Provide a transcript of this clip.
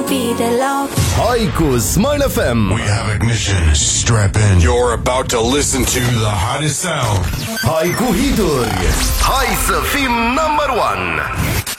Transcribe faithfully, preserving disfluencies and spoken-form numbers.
be the love. Hai cu Smile F M. We have ignition. Strap in. You're about to listen to the hottest sound. Hai cu hituri. Hai să fim number one.